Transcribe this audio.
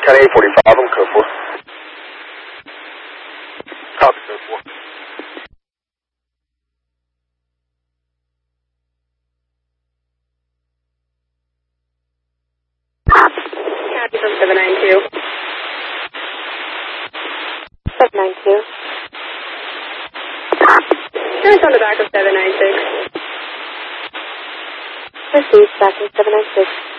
10-845, I'm code 4. Copy, code 4. Copy from 792. 792. Here's on the back of 796. Received, back in 796.